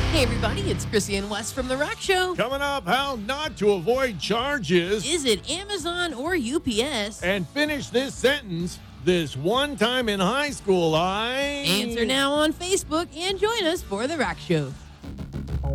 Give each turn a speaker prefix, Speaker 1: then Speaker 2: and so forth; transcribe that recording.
Speaker 1: Hey everybody, it's Chrissy and Wes from The Rock Show.
Speaker 2: Coming up, how not to avoid charges.
Speaker 1: Is it Amazon or UPS?
Speaker 2: And finish this sentence. This one time in high school, I...
Speaker 1: Answer now on Facebook and join us for The Rock Show.